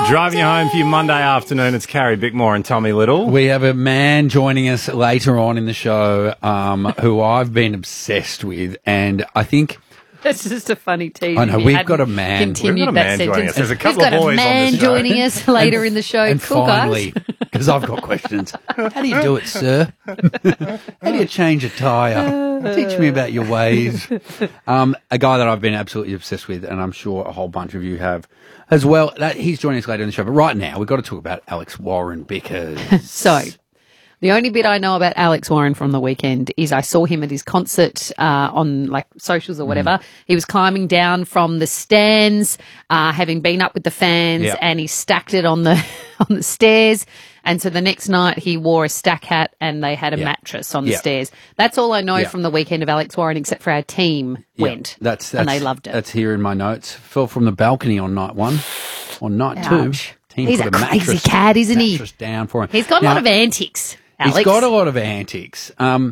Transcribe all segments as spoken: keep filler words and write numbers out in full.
Driving you home for your Monday afternoon, it's Carrie Bickmore and Tommy Little. We have a man joining us later on in the show um, who I've been obsessed with, and I think... That's just a funny tease. I know, we've got a man. Continued We've got a that man sentence. joining us. There's a couple we've got of boys a man on the show. joining us later in the show. And Cool, finally, guys. because I've got questions. How do you do it, sir? How do you change a tyre? Teach me about your ways. Um, a guy that I've been absolutely obsessed with, and I'm sure a whole bunch of you have as well. That, he's joining us later in the show. But right now, we've got to talk about Alex Warren because... So... The only bit I know about Alex Warren from the weekend is I saw him at his concert uh, on like socials or whatever. Mm. He was climbing down from the stands, uh, having been up with the fans, yep. and he stacked it on the on the stairs. And so the next night he wore a stack hat and they had a yep. mattress on the yep. stairs. That's all I know yep. from the weekend of Alex Warren, except for our team yep. went that's, that's, and they loved it. That's here in my notes. Fell from the balcony on night one. On night Ouch. two, team He's put a a mattress, crazy cat, isn't he? mattress down for him. He's got now, a lot of antics. Alex. He's got a lot of antics, um,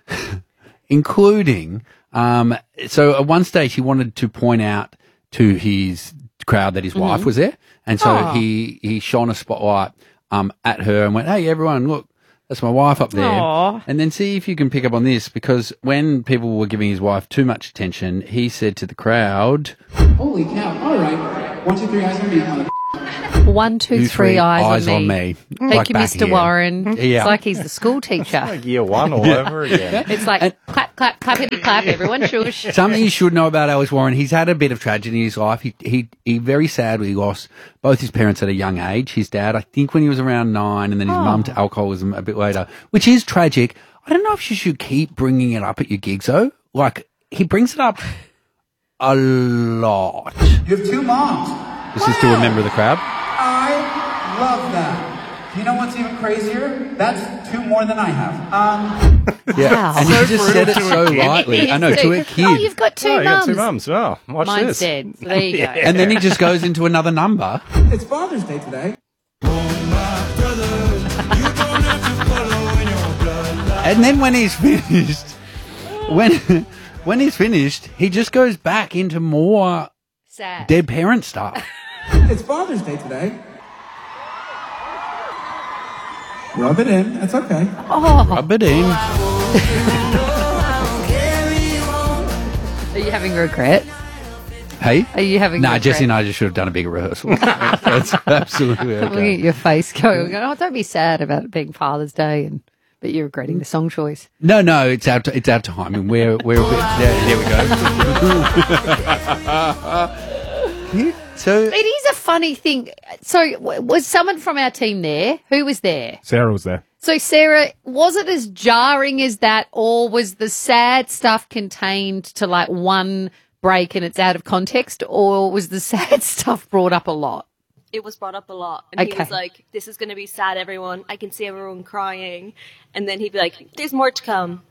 including, um, so at one stage he wanted to point out to his crowd that his mm-hmm. wife was there. And so oh. he, he shone a spotlight, um, at her and went, "Hey, everyone, look, that's my wife up there." Aww. And then see if you can pick up on this, because when people were giving his wife too much attention, he said to the crowd, "Holy cow, all right. One, two, three, eyes on me, mother." One, two, Two, three, three eyes, eyes on on me. me. Thank Like you, back Mister here. Warren. Yeah. It's like he's the school teacher. Like year one all over again. It's like And- clap, clap, clap, hippy clap, everyone shush. Something you should know about Alex Warren, he's had a bit of tragedy in his life. He, he, he very sadly lost both his parents at a young age. His dad, I think when he was around nine, and then his Oh. mum to alcoholism a bit later, which is tragic. I don't know if you should keep bringing it up at your gigs, though. Like, he brings it up a lot. You have two moms. This is to a member of the crowd. I love that. You know what's even crazier? That's two more than I have. Um, Yeah, Wow. and So he just said it to a so kid. lightly. I know, to a kid. Oh, you've got two Oh, you got mums. two mums. Oh, watch Mine's this. dead. So there you go. And then he just goes into another number. it's Father's Day today. And then when he's finished, when when he's finished, he just goes back into more Sad. dead parent stuff. It's Father's Day today. Rub it in. That's okay. Oh, Rub it in. are you having regret? Hey? Are you having Nah, regret? Jesse and I just should have done a bigger rehearsal. That's absolutely Looking okay. at your face going, oh, don't be sad about it being Father's Day, and but you're regretting the song choice. No, no, it's our, it's our time, and we're, we're a bit... There, there we go. So... It is a funny thing. So, w- was someone from our team there? Who was there? Sarah was there. So, Sarah, was it as jarring as that, or was the sad stuff contained to like one break and it's out of context, or was the sad stuff brought up a lot? It was brought up a lot. And he Okay. was like, "This is going to be sad, everyone. I can see everyone crying." And then he'd be like, "There's more to come."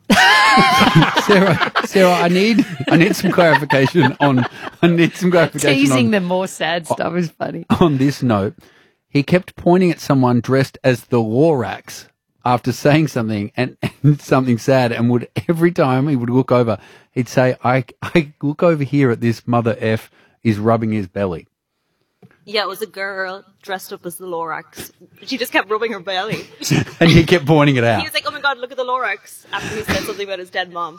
Sarah, Sarah, I need, I need some clarification on, I need some clarification Teasing on, the more sad stuff is funny. on this note. He kept pointing at someone dressed as the Lorax after saying something and, and something sad, and would every time he would look over, he'd say, I, I look over here at this mother F is rubbing his belly. Yeah, it was a girl dressed up as the Lorax. She just kept rubbing her belly. And he kept pointing it out. He was like, "Oh my God, look at the Lorax," after he said something about his dead mom.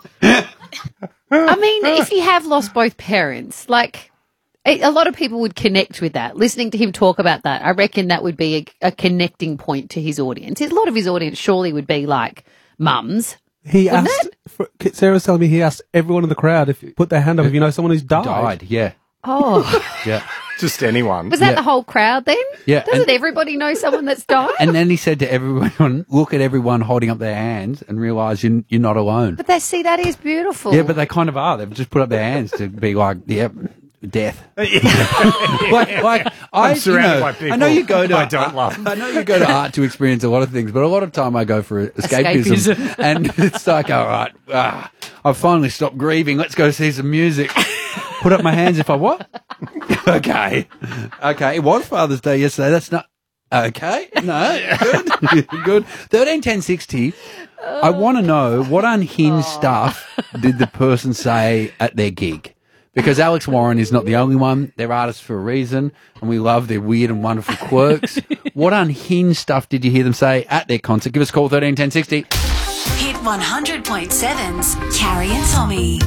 I mean, if you have lost both parents, like a a lot of people would connect with that. Listening to him talk about that, I reckon that would be a, a connecting point to his audience. A lot of his audience surely would be like mums. He Wouldn't asked, for, Sarah's telling me he asked everyone in the crowd if put their hand up if you know someone who's died. Died, yeah. Oh, Yeah. Just anyone. was that Yeah. the whole crowd then? Yeah, Doesn't and- everybody know someone that's died? And then he said to everyone, look at everyone holding up their hands and realise you're, you're not alone. But they see that is beautiful. Yeah, but they kind of are. They've just put up their hands to be like, yep, death. like, like I, I'm surrounded you know, by people I know you go to I don't love. I know you go to art to experience a lot of things, but a lot of time I go for escapism, Escapism. and it's like, all right, ah, I've finally stopped grieving. Let's go see some music. Put up my hands if I what? Okay, okay. It was Father's Day yesterday. That's not okay. No, good, good. Thirteen ten sixty. I want to know what unhinged stuff did the person say at their gig. Because Alex Warren is not the only one. They're artists for a reason, and we love their weird and wonderful quirks. What unhinged stuff did you hear them say at their concert? Give us a call, thirteen ten sixty. Hit one hundred point seven's Carrie and Tommy.